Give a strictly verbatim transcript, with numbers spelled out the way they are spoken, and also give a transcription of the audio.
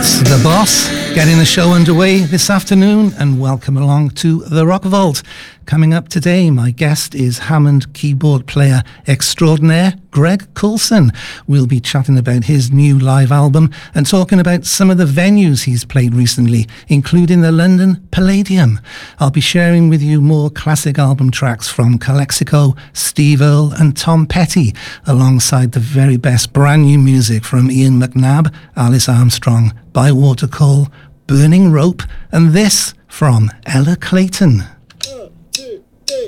It's The Boss getting the show underway this afternoon, and welcome along to The Rock Vault. Coming up today, my guest is Hammond keyboard player extraordinaire Greg Coulson. We'll be chatting about his new live album and talking about some of the venues he's played recently, including the London Palladium. I'll be sharing with you more classic album tracks from Calexico, Steve Earle and Tom Petty, alongside the very best brand new music from Ian McNabb, Alice Armstrong, Bywater Cole, Burning Rope, and this from Ella Clayton.